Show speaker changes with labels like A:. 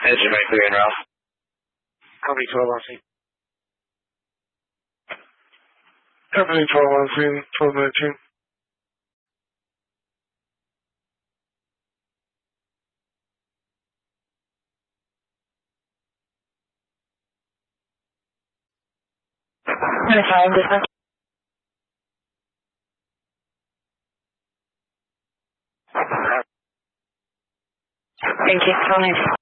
A: Engine right clear and Ralph.
B: Company 12 on scene.
C: Company 12 on scene, 1219.
D: Thank you.